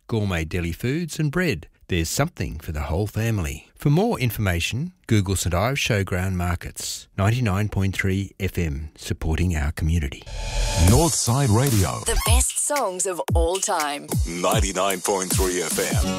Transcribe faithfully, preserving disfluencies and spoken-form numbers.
gourmet deli foods and bread. There's something for the whole family. For more information, Google St Ives Showground Markets. ninety-nine point three F M, supporting our community. Northside Radio. The best songs of all time. ninety-nine point three F M.